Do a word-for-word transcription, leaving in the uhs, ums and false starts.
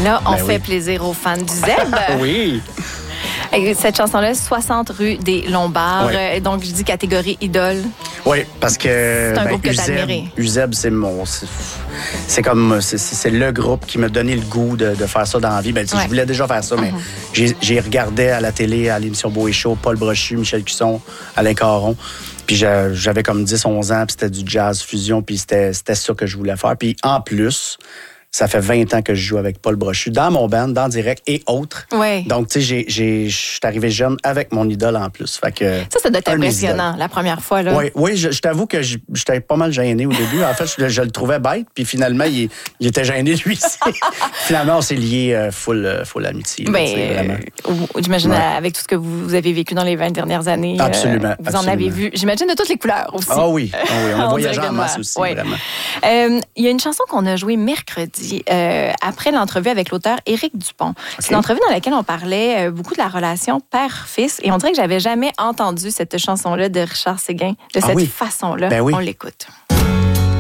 là, on Ben fait oui. plaisir aux fans du Zeb. Oui. Et cette chanson-là, soixante rue des Lombards. Oui. Euh, Donc, je dis catégorie idole. Oui, parce que C'est un ben, groupe que t'as Uzeb, admiré. Uzeb, c'est mon, c'est, c'est comme, c'est, c'est le groupe qui m'a donné le goût de, de faire ça dans la vie. Ben, tu sais, Ouais. je voulais déjà faire ça, mais Mm-hmm. j'ai, j'ai regardé à la télé, à l'émission Beau et Chaud, Paul Brochu, Michel Cusson, Alain Caron. Puis j'a- j'avais comme dix, onze ans, puis c'était du jazz fusion, puis c'était, c'était ça que je voulais faire. Puis en plus, ça fait vingt ans que je joue avec Paul Brochu dans mon band, dans Direct et autres. Ouais. Donc, tu sais, j'ai, j'ai, je suis arrivé jeune avec mon idole en plus. Fait que, Ça, ça doit être un de mes impressionnant, la première fois. Là. Oui, oui, je, je t'avoue que je- j'étais pas mal gêné au début. En fait, je, je le trouvais bête, puis finalement, il, il était gêné lui aussi. Finalement, on s'est liés euh, full, euh, full amitié. là, Ben, tu sais, vraiment. euh, j'imagine, Ouais. avec tout ce que vous avez vécu dans les vingt dernières années. Absolument, euh, vous absolument. en avez vu, j'imagine, de toutes les couleurs aussi. Ah oui, ah oui, on a On voyagé dirait en que masse moi, aussi, ouais. vraiment. Euh, Il y a une chanson qu'on a jouée mercredi, euh, après l'entrevue avec l'auteur Éric Dupont. C'est une entrevue dans laquelle on parlait euh, beaucoup de la relation père-fils. Et on dirait que j'avais jamais entendu cette chanson-là de Richard Séguin de Ah cette oui. façon-là. Ben oui. On l'écoute.